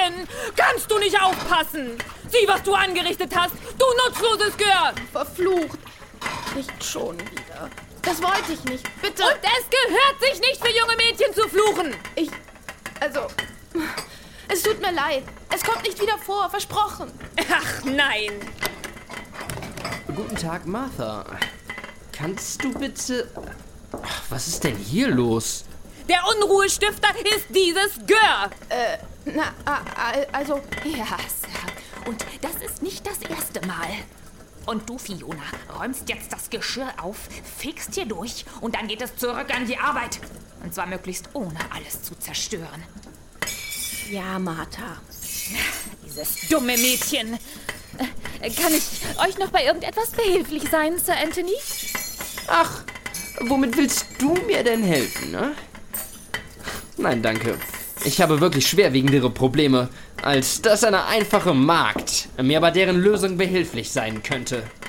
Mädchen! Kannst du nicht aufpassen? Sieh, was du angerichtet hast, du nutzloses Gör! Verflucht. Nicht schon wieder. Das wollte ich nicht. Bitte. Und es gehört sich nicht für junge Mädchen zu fluchen! Es tut mir leid. Es kommt nicht wieder vor, versprochen. Ach nein! Guten Tag, Martha. Kannst du bitte... Ach, was ist denn hier los? Der Unruhestifter ist dieses Gör! Also... Ja, Sir. Und das ist nicht das erste Mal. Und du, Fiona, räumst jetzt das Geschirr auf, fegst hier durch und dann geht es zurück an die Arbeit. Und zwar möglichst ohne alles zu zerstören. Ja, Martha. Dieses dumme Mädchen. Kann ich euch noch bei irgendetwas behilflich sein, Sir Anthony? Ach, womit willst du mir denn helfen, ne? Nein, danke. Ich habe wirklich schwerwiegendere Probleme, als dass eine einfache Magd mir bei deren Lösung behilflich sein könnte.